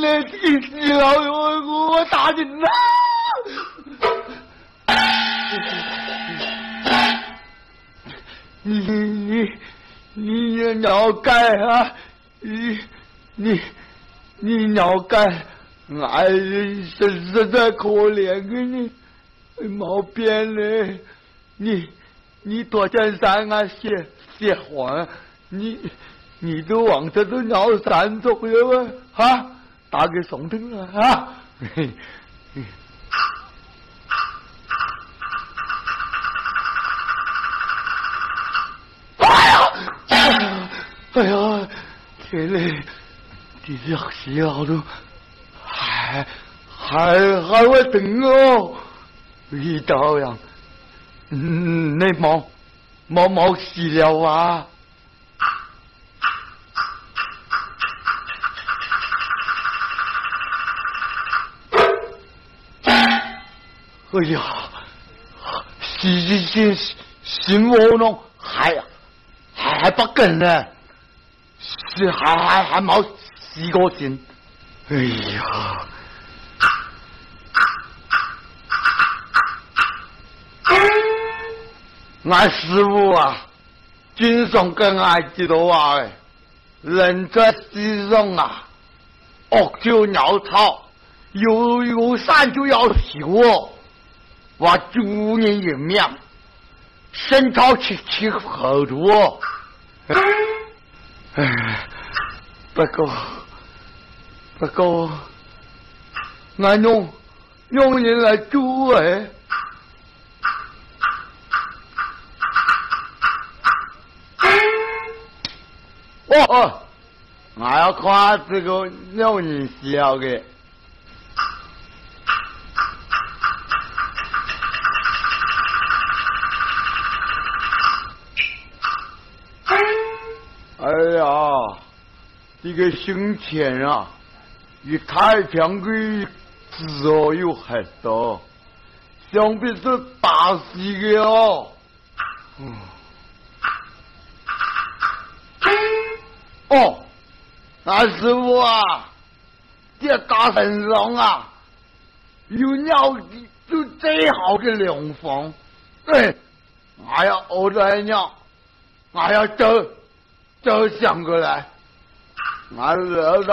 来这个时候我打人了。你要改啊！你要改，俺实在可怜你，毛变嘞！你多见山啊，写黄，你都往这都鸟山走了啊！打给宋腾了啊！哎呀，天嘞！这小子还会等哦！一刀样，你冇死了啊！哎呀，心窝弄还不跟呢，是还冇死过心。哎呀！俺师傅啊，经常跟俺知道话诶，人在世上啊，恶就鸟草，有善就要修哦。我主人人命，身朝七后头哦。哎，不过，俺用人来做哎。哦，我要看这个鸟人笑的。哎呀，这个胸前啊，与太平的字哦有很多，想必是大戏的哦。哦，俺师傅啊，这大身上啊，有鸟就最好的良方。对，我要熬着鸟，我要走想过来，俺